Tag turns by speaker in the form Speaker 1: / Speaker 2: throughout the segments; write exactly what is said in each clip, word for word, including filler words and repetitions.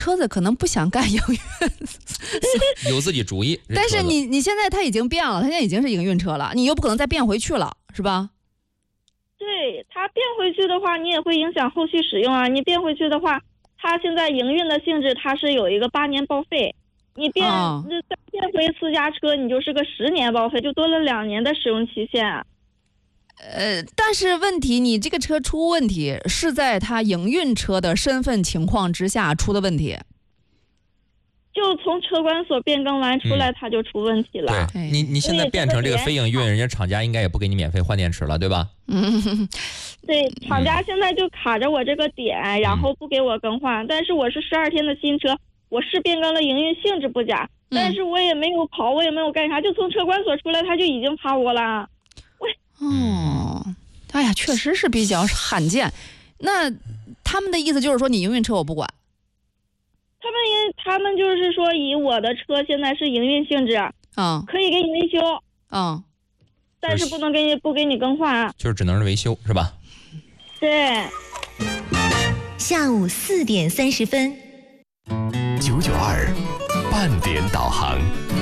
Speaker 1: 车子可能不想干营运，
Speaker 2: 有自己主意。
Speaker 1: 但是你你现在它已经变了，它现在已经是营运车了，你又不可能再变回去了，是吧？
Speaker 3: 对，它变回去的话，你也会影响后续使用啊。你变回去的话，它现在营运的性质，它是有一个八年报废。你变、哦、再变回私家车，你就是个十年报废，就多了两年的使用期限啊。
Speaker 1: 呃，但是问题，你这个车出问题是在它营运车的身份情况之下出的问题，
Speaker 3: 就从车管所变更完出来，它就出问题了。
Speaker 2: 嗯、对你，你现在变成这个非营运，人家厂家应该也不给你免费换电池了，对吧？
Speaker 1: 嗯，
Speaker 3: 对，厂家现在就卡着我这个点，嗯、然后不给我更换。但是我是十二天的新车，我是变更了营运性质不假，嗯、但是我也没有跑，我也没有干啥，就从车管所出来，他就已经趴我了。
Speaker 1: 哦，哎呀，确实是比较罕见。那他们的意思就是说，你营运车我不管。
Speaker 3: 他们也，他们就是说，以我的车现在是营运性质，
Speaker 1: 嗯，
Speaker 3: 可以给你维修，
Speaker 1: 嗯，
Speaker 3: 但是不能给你不给你更换，
Speaker 2: 就是只能是维修，是吧？
Speaker 3: 对。
Speaker 4: 下午四点三十分，
Speaker 5: 九九二半点导航。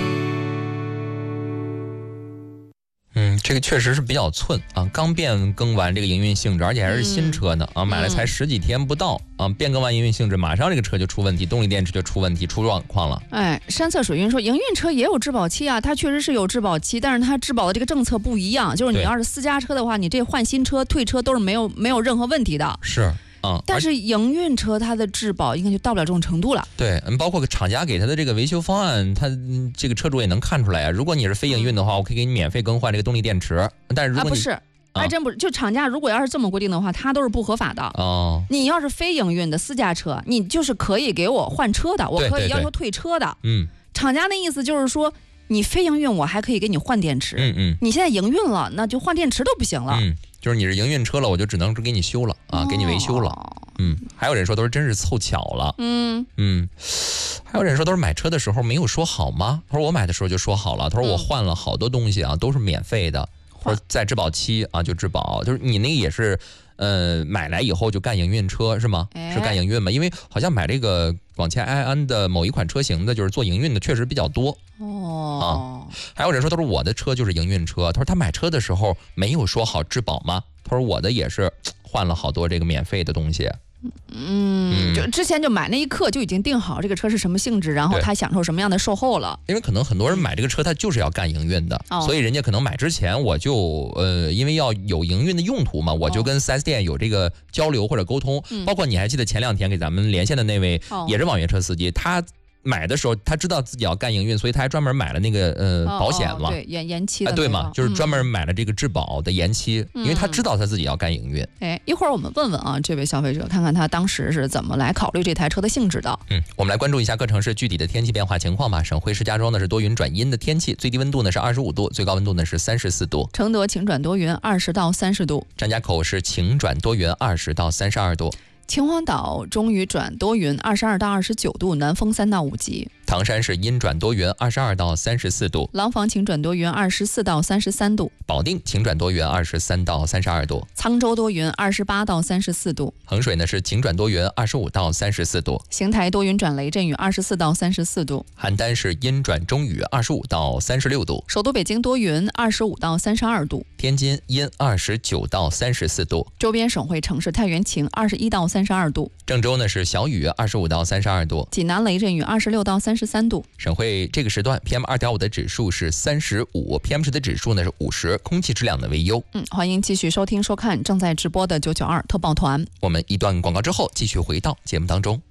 Speaker 2: 嗯，这个确实是比较寸啊！刚变更完这个营运性质，而且还是新车呢、嗯、啊，买了才十几天不到、嗯、啊，变更完营运性质，马上这个车就出问题，动力电池就出问题，出状况了。
Speaker 1: 哎，山色水云说，营运车也有质保期啊，它确实是有质保期，但是它质保的这个政策不一样，就是你要是私家车的话，你这换新车、退车都是没有没有任何问题的。
Speaker 2: 是。嗯，
Speaker 1: 但是营运车它的质保应该就到不了这种程度了。
Speaker 2: 对，嗯，包括厂家给他的这个维修方案，他这个车主也能看出来啊。如果你是非营运的话，我可以给你免费更换这个动力电池。但是如果你、
Speaker 1: 啊、不是，还真不是，就厂家如果要是这么规定的话，它都是不合法的。
Speaker 2: 哦，
Speaker 1: 你要是非营运的私家车，你就是可以给我换车的，我可以要求退车的。
Speaker 2: 嗯，
Speaker 1: 厂家的意思就是说，你非营运，我还可以给你换电池。
Speaker 2: 嗯嗯，
Speaker 1: 你现在营运了，那就换电池都不行了。
Speaker 2: 嗯，就是你是营运车了，我就只能给你修了啊，给你维修了。
Speaker 1: 哦
Speaker 2: 嗯，还有人说都是真是凑巧了。
Speaker 1: 嗯
Speaker 2: 嗯，还有人说都是买车的时候没有说好吗？他说我买的时候就说好了，他说我换了好多东西啊，都是免费的，或者在质保期啊就质保，就是你那个也是。呃，买来以后就干营运车是吗？
Speaker 1: 哎、
Speaker 2: 是干营运吗？因为好像买这个广汽埃安的某一款车型的，就是做营运的，确实比较多。
Speaker 1: 哦，
Speaker 2: 啊，还有人说，他说我的车就是营运车，他说他买车的时候没有说好质保吗？他说我的也是换了好多这个免费的东西。
Speaker 1: 嗯，就之前就买那一刻就已经定好这个车是什么性质，然后他享受什么样的售后了。
Speaker 2: 因为可能很多人买这个车他就是要干营运的、哦、所以人家可能买之前我就呃，因为要有营运的用途嘛，我就跟 四 S 店有这个交流或者沟通、哦、包括你还记得前两天给咱们连线的那位也是网约车司机、哦、他买的时候他知道自己要干营运，所以他还专门买了那个呃、哦、保险了，
Speaker 1: 对，延延期的、
Speaker 2: 那个啊、对嘛，就是专门买了这个质保的延期、嗯、因为他知道他自己要干营运。
Speaker 1: 哎，一会儿我们问问啊这位消费者，看看他当时是怎么来考虑这台车的性质的。
Speaker 2: 嗯，我们来关注一下各城市具体的天气变化情况吧。省会石家庄呢是多云转阴的天气，最低温度呢是二十五度，最高温度呢是三十四度。
Speaker 1: 承德晴转多云，二十到三十度。
Speaker 2: 张家口是晴转多云，二十到三十二度。
Speaker 1: 秦皇岛中雨转多云，二十二到二十九度，南风三到五级。
Speaker 2: 唐山是阴转多云，二十二到三十四度。
Speaker 1: 廊坊晴转多云，二十四到三十三度。
Speaker 2: 保定晴转多云，二十三到三十二度。
Speaker 1: 沧州多云，二十八到三十四度。
Speaker 2: 衡水呢是晴转多云，二十五到三十四度。
Speaker 1: 邢台多云转雷阵雨，二十四到三十四度。
Speaker 2: 邯郸是阴转中雨，二十五到三十六度。
Speaker 1: 首都北京多云，二十五到三十二度。
Speaker 2: 天津阴，二十九到三十四度。
Speaker 1: 周边省会城市太原晴，二十一到三十二度。
Speaker 2: 郑州呢是小雨，二十五到三十二度。
Speaker 1: 济南雷阵雨，二十六到三十三度。
Speaker 2: 省会这个时段 P M 二点五 的指数是三十五 ，P M 十的指数呢是五十，空气质量的为优。
Speaker 1: 嗯，欢迎继续收听收看正在直播的九九二特报团。
Speaker 2: 我们一段广告之后继续回到节目当中。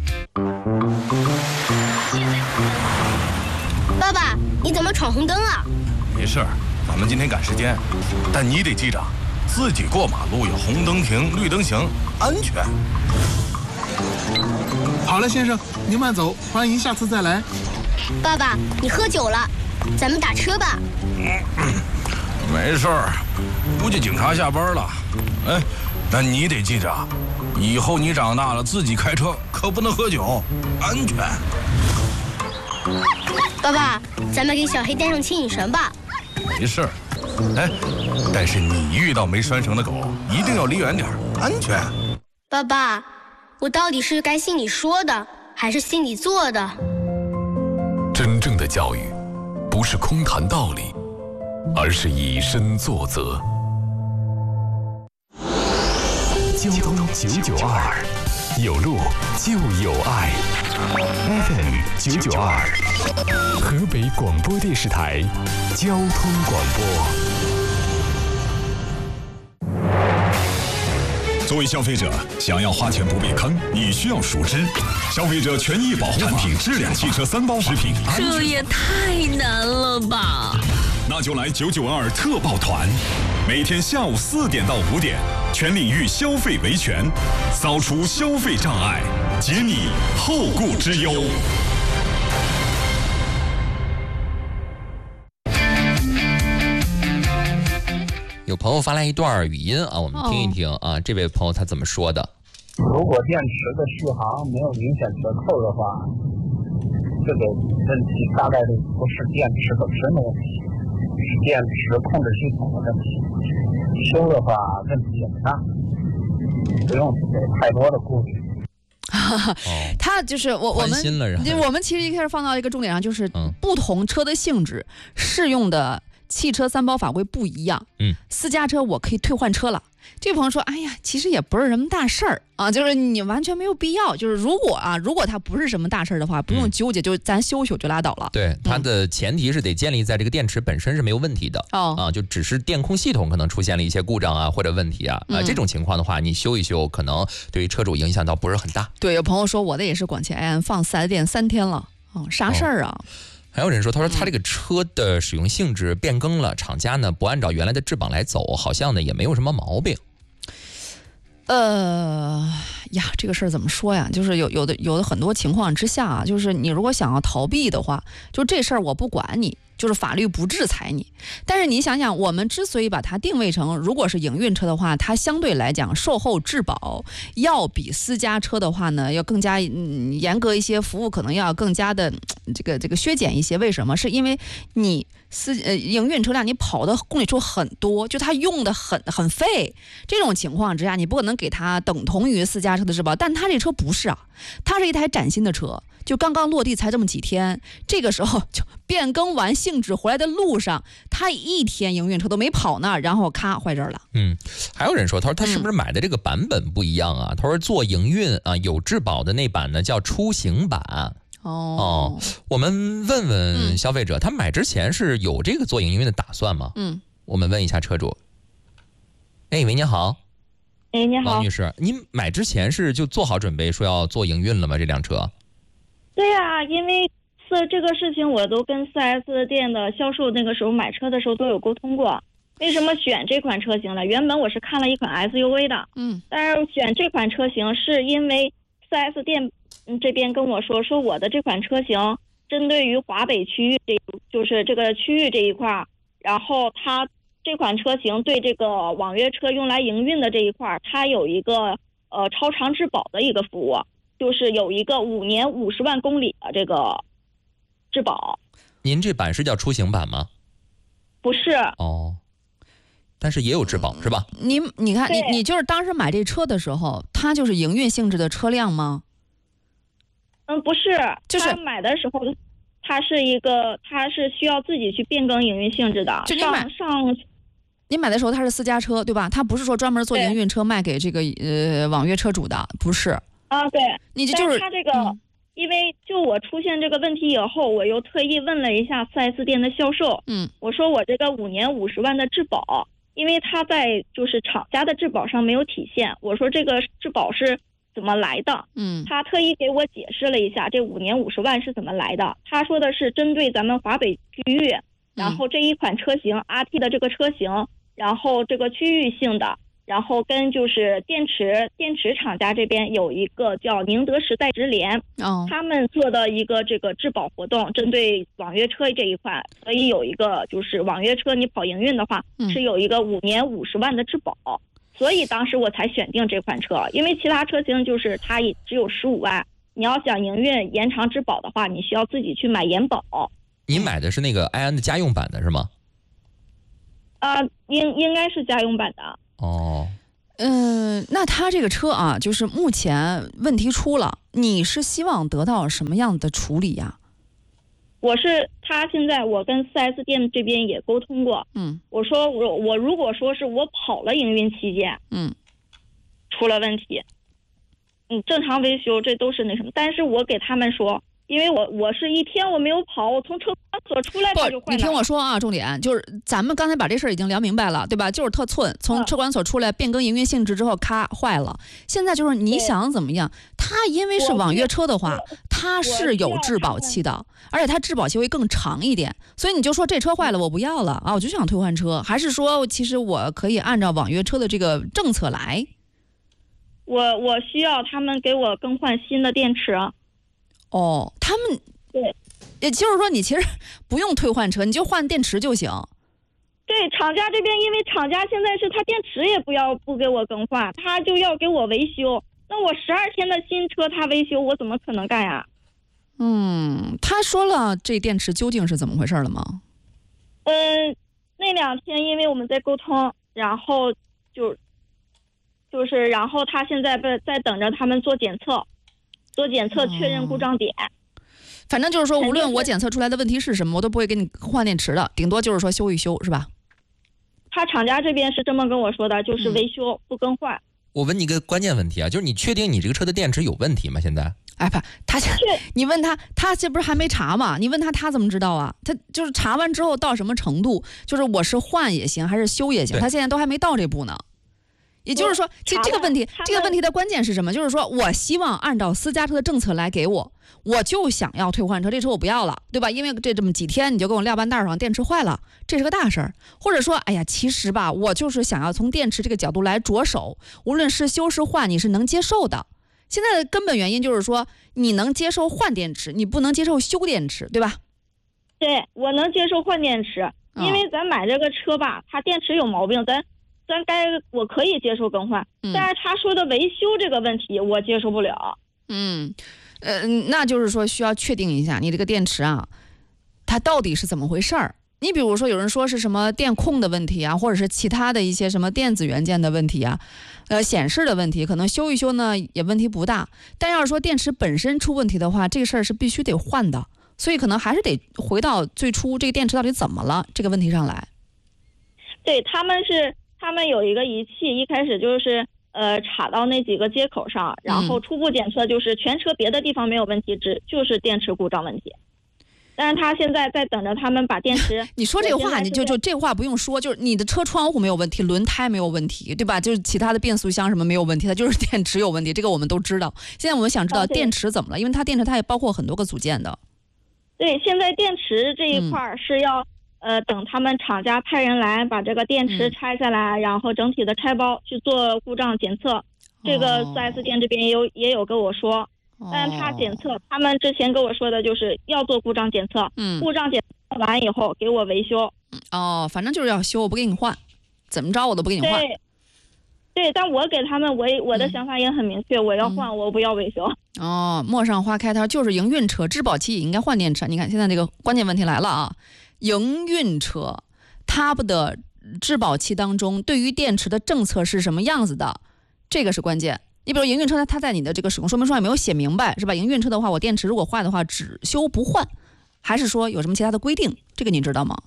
Speaker 6: 爸爸，你怎么闯红灯啊？
Speaker 7: 没事儿，咱们今天赶时间，但你得记着，自己过马路要红灯停，绿灯行，安全。
Speaker 8: 好了，先生，您慢走，欢迎下次再来。
Speaker 6: 爸爸，你喝酒了，咱们打车吧。
Speaker 7: 嗯，没事儿，估计警察下班了。哎，但你得记着，以后你长大了自己开车可不能喝酒，安全。
Speaker 6: 爸爸，咱们给小黑带上牵引绳吧。
Speaker 7: 没事儿，哎，但是你遇到没拴绳的狗，一定要离远点，安全。
Speaker 6: 爸爸，我到底是该信你说的， 还是心里做的。
Speaker 5: 真正的教育，不是空谈道理，而是以身作则。交通九九二，有路就有爱。F M 九九二，河北广播电视台交通广播。
Speaker 9: 作为消费者，想要花钱不被坑，你需要熟知消费者权益保护产品质量汽车三包食品。
Speaker 10: 这也太难了吧！
Speaker 9: 那就来九九二特报团，每天下午四点到五点，全领域消费维权，扫除消费障碍，解你后顾之忧。
Speaker 2: 有朋友发来一段语音啊，我们听一听啊，哦、这位朋友他怎么说的？
Speaker 11: 如果电池的续航没有明显折扣的话，这个问题大概率不是电池本身的问题，是电池控制系统的问题。修的话问题也不大，不用有太多的顾虑。
Speaker 1: 他就是我我们我们其实一开始放到一个重点上，就是不同车的性质适用的汽车三包法规不一样。
Speaker 2: 嗯，
Speaker 1: 私家车我可以退换车了。这位朋友说：“哎呀，其实也不是什么大事儿啊，就是你完全没有必要。就是如果啊，如果它不是什么大事儿的话，不用纠结，嗯、就咱修修就拉倒了。”
Speaker 2: 对，它的前提是得建立在这个电池本身是没有问题的。
Speaker 1: 哦、
Speaker 2: 啊，就只是电控系统可能出现了一些故障啊或者问题啊，啊、嗯、这种情况的话，你修一修，可能对于车主影响倒不是很大。
Speaker 1: 对，有朋友说我的也是广汽埃安放四 S 店三天了，哦，啥事儿啊？哦
Speaker 2: 还有人说，他说他这个车的使用性质变更了，厂家呢不按照原来的质保来走，好像呢也没有什么毛病。
Speaker 1: 呃呀，这个事儿怎么说呀？就是有有的有的很多情况之下啊，就是你如果想要逃避的话，就这事儿我不管你，就是法律不制裁你。但是你想想，我们之所以把它定位成如果是营运车的话，它相对来讲售后质保要比私家车的话呢要更加、嗯、严格一些，服务可能要更加的这个这个削减一些。为什么？是因为你私呃营运车辆你跑的公里数很多，就它用的很很费，这种情况之下，你不可能给它等同于私家车的质保。但它这车不是啊，它是一台崭新的车。就刚刚落地才这么几天，这个时候就变更完性质回来的路上，他一天营运车都没跑呢，然后咔坏这儿了。
Speaker 2: 嗯，还有人说，他说他是不是买的这个版本不一样啊？嗯、他说做营运啊有质保的那版呢叫出行版。
Speaker 1: 哦,
Speaker 2: 哦，我们问问消费者，嗯、他买之前是有这个做营运的打算吗？
Speaker 1: 嗯，
Speaker 2: 我们问一下车主。哎，喂，您好。
Speaker 3: 哎，你好，
Speaker 2: 王女士，您买之前是就做好准备说要做营运了吗？这辆车？
Speaker 3: 对呀、啊，因为是这个事情，我都跟 四 S 店的销售那个时候买车的时候都有沟通过。为什么选这款车型了？原本我是看了一款 S U V 的，
Speaker 1: 嗯，
Speaker 3: 但是选这款车型是因为 四 S 店这边跟我说，说我的这款车型针对于华北区域，这就是这个区域这一块，然后它这款车型对这个网约车用来营运的这一块，它有一个呃超长质保的一个服务。就是有一个五年五十万公里的这个质保。
Speaker 2: 您这版是叫出行版吗？
Speaker 3: 不是。
Speaker 2: 哦，但是也有质保、嗯、是吧？
Speaker 1: 你你看你你就是当时买这车的时候，它就是营运性质的车辆吗？
Speaker 3: 嗯，不是，就是他买的时候，它是一个，它是需要自己去变更营运性质的。
Speaker 1: 就你买
Speaker 3: 上，
Speaker 1: 你买的时候它是私家车对吧？它不是说专门做营运车卖给这个呃网约车主的，不是。
Speaker 3: 啊，对，
Speaker 1: 你这就是
Speaker 3: 他这个、
Speaker 1: 嗯，
Speaker 3: 因为就我出现这个问题以后，我又特意问了一下 四 S 店的销售，
Speaker 1: 嗯，
Speaker 3: 我说我这个五年五十万的质保，因为他在就是厂家的质保上没有体现，我说这个质保是怎么来的？
Speaker 1: 嗯，
Speaker 3: 他特意给我解释了一下这五年五十万是怎么来的。他说的是针对咱们华北区域，然后这一款车型、嗯、R T 的这个车型，然后这个区域性的。然后跟就是电池电池厂家这边有一个叫宁德时代直联，
Speaker 1: 哦，
Speaker 3: 他们做的一个这个质保活动，针对网约车这一块，所以有一个就是网约车你跑营运的话，
Speaker 1: 嗯、
Speaker 3: 是有一个五年五十万的质保，所以当时我才选定这款车，因为其他车型就是它也只有十五万，你要想营运延长质保的话，你需要自己去买延保。
Speaker 2: 你买的是那个埃安的家用版的是吗？
Speaker 3: 啊、呃，应应该是家用版的。
Speaker 2: 哦，
Speaker 1: 嗯、呃，那他这个车啊，就是目前问题出了，你是希望得到什么样的处理呀？
Speaker 3: 我是他现在我跟 四 S 店这边也沟通过，
Speaker 1: 嗯，
Speaker 3: 我说我我如果说是我跑了营运期间，
Speaker 1: 嗯，
Speaker 3: 出了问题，嗯，正常维修这都是那什么，但是我给他们说。因为我我是一天我没有跑，我从车管所出来它就坏了。
Speaker 1: 你听我说啊，重点就是咱们刚才把这事儿已经聊明白了，对吧？就是特寸，从车管所出来变更营运性质之后，咔坏了。现在就是你想怎么样？它因为是网约车的话，它是有质保期的，而且它质保期会更长一点。所以你就说这车坏了，我不要了啊，我就想退换车，还是说其实我可以按照网约车的这个政策来？
Speaker 3: 我我需要他们给我更换新的电池。
Speaker 1: 哦，他们
Speaker 3: 对，
Speaker 1: 也就是说你其实不用退换车，你就换电池就行。
Speaker 3: 对，厂家这边因为厂家现在是他电池也不要不给我更换，他就要给我维修。那我十二天的新车他维修，我怎么可能干呀？
Speaker 1: 嗯，他说了这电池究竟是怎么回事了吗？
Speaker 3: 嗯，那两天因为我们在沟通，然后就就是然后他现在在在等着他们做检测。做检测确认故障点、哦，
Speaker 1: 反正就是说，无论我检测出来的问题是什么，我都不会给你换电池的，顶多就是说修一修，是吧？
Speaker 3: 他厂家这边是这么跟我说的，就是维修、嗯、不更换。
Speaker 2: 我问你一个关键问题啊，就是你确定你这个车的电池有问题吗？现在？
Speaker 1: 哎，不，他你问他，他这不是还没查吗？你问他，他怎么知道啊？他就是查完之后到什么程度，就是我是换也行，还是修也行，他现在都还没到这步呢。也就是说，其实这个问题，这个问题的关键是什么？就是说我希望按照私家车的政策来给我，我就想要退换车，这车我不要了，对吧？因为这这么几天你就给我撂半道上，电池坏了，这是个大事儿。或者说，哎呀，其实吧，我就是想要从电池这个角度来着手，无论是修是换，你是能接受的。现在的根本原因就是说，你能接受换电池，你不能接受修电池，对吧？
Speaker 3: 对，我能接受换电池，因为咱买这个车吧，它电池有毛病，咱。咱该我可以接受更换、嗯，但是他说的维修这个问题我接受不了。
Speaker 1: 嗯，呃，那就是说需要确定一下你这个电池啊，它到底是怎么回事儿？你比如说有人说是什么电控的问题啊，或者是其他的一些什么电子元件的问题啊，呃，显示的问题，可能修一修呢也问题不大。但要是说电池本身出问题的话，这个事儿是必须得换的，所以可能还是得回到最初这个电池到底怎么了这个问题上来。
Speaker 3: 对，他们是。他们有一个仪器，一开始就是呃插到那几个接口上，然后初步检测就是全车别的地方没有问题，只就是电池故障问题。但是他现在在等着他们把电池。
Speaker 1: 你说这话，你就就这话不用说，就是你的车窗户没有问题，轮胎没有问题，对吧？就是其他的变速箱什么没有问题，它就是电池有问题，这个我们都知道。现在我们想知道电池怎么了，因为它电池它也包括很多个组件的。
Speaker 3: 对，现在电池这一块是要。嗯呃，等他们厂家派人来把这个电池拆下来、嗯，然后整体的拆包去做故障检测。这个 四 S 店这边也有也有跟我说，哦、但是他检测，他们之前跟我说的就是要做故障检测，嗯，故障检测完以后给我维修。
Speaker 1: 哦，反正就是要修，我不给你换，怎么着我都不给你换。
Speaker 3: 对，对，但我给他们，我我的想法也很明确，嗯、我要换，我不要维修。
Speaker 1: 哦，陌上花开，它就是营运车，质保期也应该换电池。你看现在这个关键问题来了啊！营运车，它的质保期当中对于电池的政策是什么样子的？这个是关键。你比如营运车，它在你的这个使用说明书上没有写明白，是吧？营运车的话，我电池如果坏的话，只修不换，还是说有什么其他的规定？这个你知道吗？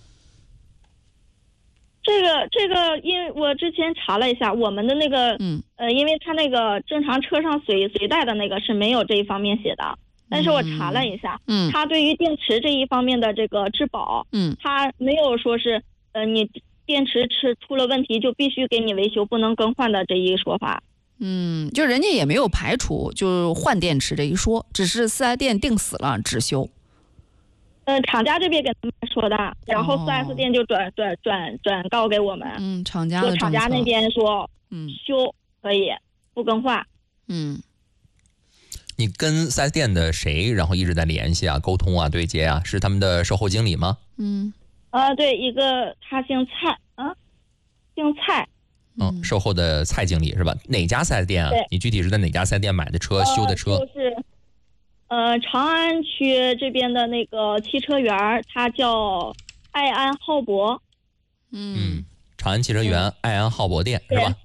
Speaker 3: 这个这个，因为我之前查了一下，我们的那个，嗯，呃，因为它那个正常车上随随带的那个是没有这一方面写的。但是我查了一下，嗯，他对于电池这一方面的这个质保，嗯，他没有说是，呃，你电池出出了问题就必须给你维修，不能更换的这一说法。
Speaker 1: 嗯，就人家也没有排除就换电池这一说，只是四 S 店定死了只修。
Speaker 3: 嗯、呃，厂家这边给他们说的，然后四 S 店就转、哦、转转转告给我们。
Speaker 1: 嗯，厂家的
Speaker 3: 厂家那边说，嗯，修可以不更换。
Speaker 1: 嗯。
Speaker 2: 你跟 四 S 店的谁，然后一直在联系啊、沟通啊、对接啊？是他们的售后经理吗？
Speaker 1: 嗯，
Speaker 3: 呃，对，一个他姓蔡，啊，姓蔡。
Speaker 2: 嗯，售后的蔡经理是吧？哪家 四 S 店啊？你具体是在哪家 四 S 店买的车、呃、修的车？
Speaker 3: 就是，呃，长安区这边的那个汽车园，它叫爱安浩博。
Speaker 1: 嗯，
Speaker 2: 长安汽车园、嗯、爱安浩博店是吧？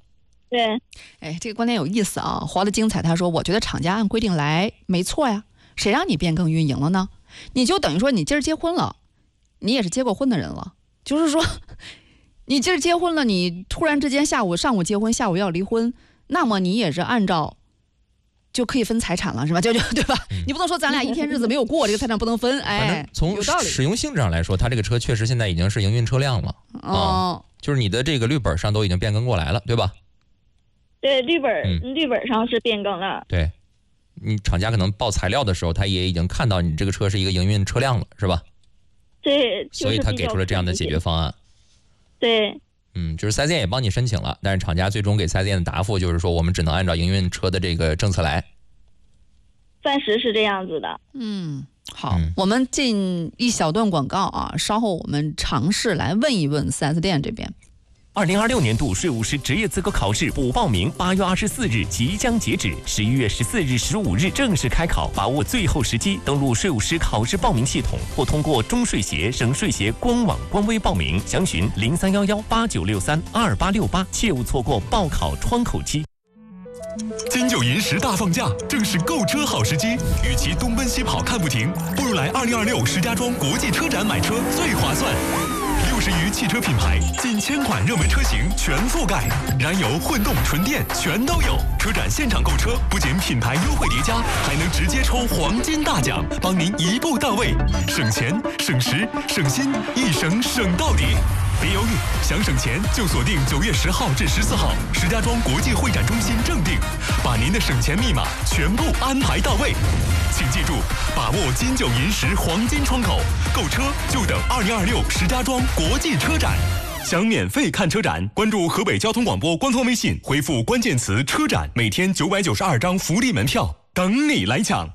Speaker 3: 对。
Speaker 1: 哎，这个观点有意思啊，活得精彩。他说：“我觉得厂家按规定来没错呀，谁让你变更运营了呢？你就等于说你今儿结婚了，你也是结过婚的人了，就是说，你今儿结婚了，你突然之间下午上午结婚，下午要离婚，那么你也是按照。”就可以分财产了，是吧？就就对吧？嗯、你不能说咱俩一天日子没有过，这个财产不能分。哎，
Speaker 2: 从使用性质上来说，它这个车确实现在已经是营运车辆了。
Speaker 1: 哦、
Speaker 2: 嗯，就是你的这个绿本上都已经变更过来了，对吧？
Speaker 3: 对，绿本、嗯、绿本上是变更了。
Speaker 2: 对，你厂家可能报材料的时候，他也已经看到你这个车是一个营运车辆了，是吧？
Speaker 3: 对，
Speaker 2: 所以他给出了这样的解决方案。
Speaker 3: 对。
Speaker 2: 嗯，就是 四 S 店也帮你申请了，但是厂家最终给 四 S 店的答复就是说，我们只能按照营运车的这个政策来。
Speaker 3: 暂时是这样子的。
Speaker 1: 嗯，好，嗯、我们进一小段广告啊，稍后我们尝试来问一问 四 S 店这边。
Speaker 12: 二零二六年度税务师职业资格考试补报名八月二十四日即将截止，十一月十四日、十五日正式开考，把握最后时机，登录税务师考试报名系统或通过中税协、省税协官网官微报名，详询零三幺幺八九六三二八六八，切勿错过报考窗口期。
Speaker 9: 金九银十大放假，正是购车好时机。与其东奔西跑看不停，不如来二零二六石家庄国际车展买车最划算。六十余汽车品牌，近千款热门车型全覆盖，燃油、混动、纯电全都有。车展现场购车，不仅品牌优惠叠加，还能直接抽黄金大奖，帮您一步到位，省钱、省时、省心，一省省到底。别犹豫，想省钱就锁定九月十号至十四号，石家庄国际会展中心正定，把您的省钱密码全部安排到位。请记住，把握金九银十黄金窗口，购车就等二零二六石家庄国际车展。想免费看车展，关注河北交通广播官方微信，回复关键词“车展”，每天九百九十二张福利门票等你来抢。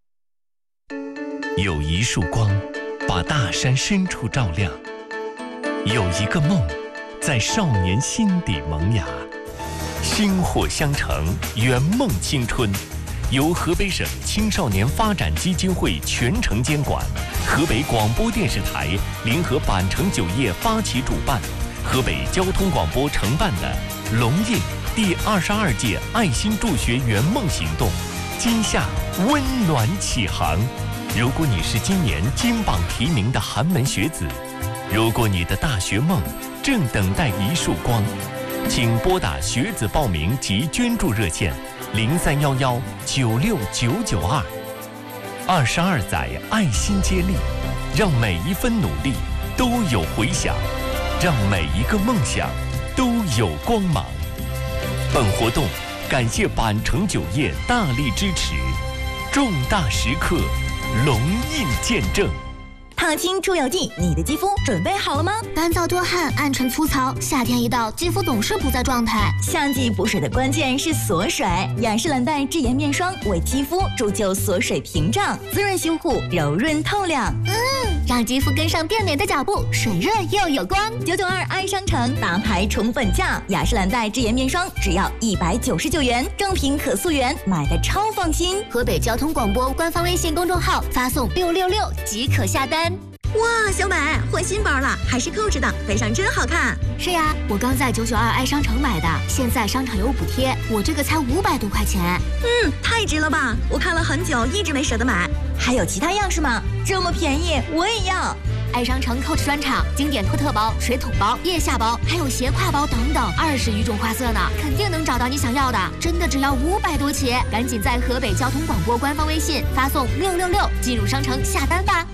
Speaker 12: 有一束光，把大山深处照亮。有一个梦，在少年心底萌芽，薪火相承，圆梦青春。由河北省青少年发展基金会全程监管，河北广播电视台联合板城酒业发起主办，河北交通广播承办的龙印第二十二届爱心助学圆梦行动，今夏温暖启航。如果你是今年金榜题名的寒门学子，如果你的大学梦正等待一束光，请拨打学子报名及捐助热线零三幺幺九六九九二。二十二载爱心接力，让每一分努力都有回响，让每一个梦想都有光芒。本活动感谢板城酒业大力支持，重大时刻龙印见证。
Speaker 13: 烫青出油剂，你的肌肤准备好了吗？
Speaker 6: 干燥多汗，暗沉粗糙，夏天一到，肌肤总是不在状态。
Speaker 13: 夏季补水的关键是锁水，雅诗兰黛智颜面霜为肌肤铸就锁水屏障，滋润修护，柔润透亮。
Speaker 6: 嗯，让肌肤跟上变美的脚步，水润又有光。
Speaker 13: 九九二爱商城大牌宠粉价，雅诗兰黛智颜面霜只要一百九十九元，正品可溯源，买的超放心。
Speaker 6: 河北交通广播官方微信公众号发送六六六即可下单。
Speaker 13: 哇，小美换新包了，还是扣着的，背上真好看。
Speaker 6: 是呀，我刚在九九二爱商城买的，现在商场有补贴，我这个才五百多块钱。
Speaker 13: 嗯，太值了吧！我看了很久，一直没舍得买。还有其他样式吗？这么便宜，我也要。
Speaker 6: 爱商城 Coach 专场，经典托特包、水桶包、腋下包，还有斜挎包等等，二十余种花色呢，肯定能找到你想要的。真的只要五百多起，赶紧在河北交通广播官方微信发送六六六进入商城下单吧。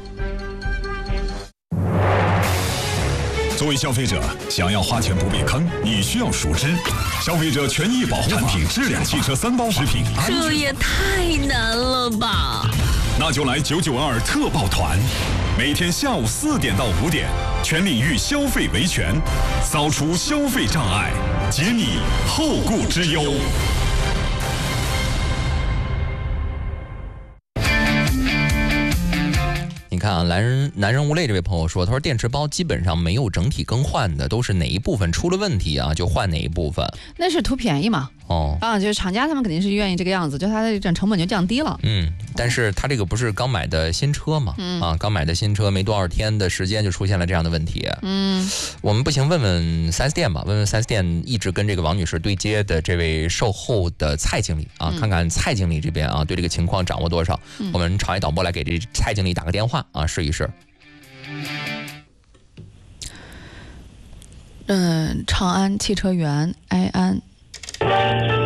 Speaker 9: 作为消费者，想要花钱不被坑，你需要熟知消费者权益保护产品质量汽车三包食品。
Speaker 10: 这也太难了吧！
Speaker 9: 那就来九九二特报团，每天下午四点到五点，全领域消费维权，扫除消费障碍，解你后顾之忧。
Speaker 2: 你看啊，男人男人无泪这位朋友说，他说电池包基本上没有整体更换的，都是哪一部分出了问题啊就换哪一部分。
Speaker 1: 那是图便宜嘛？
Speaker 2: 哦，
Speaker 1: 啊，就是厂家他们肯定是愿意这个样子，就它的这成本就降低了。
Speaker 2: 嗯，但是他这个不是刚买的新车嘛？嗯、啊，刚买的新车没多少天的时间就出现了这样的问题。
Speaker 1: 嗯，
Speaker 2: 我们不行，问问 四 S 店吧，问问 四 S 店一直跟这个王女士对接的这位售后的蔡经理啊，嗯、看看蔡经理这边啊对这个情况掌握多少。嗯、我们长野导播来给这蔡经理打个电话啊，试一试。
Speaker 1: 嗯，长安汽车园埃安。